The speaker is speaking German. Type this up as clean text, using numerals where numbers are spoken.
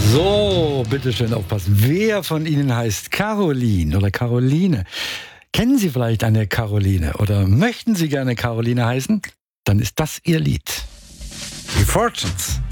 So, bitte schön aufpassen. Wer von Ihnen heißt Caroline oder Caroline? Kennen Sie vielleicht eine Caroline oder möchten Sie gerne Caroline heißen? Dann ist das Ihr Lied. Die Fortunes.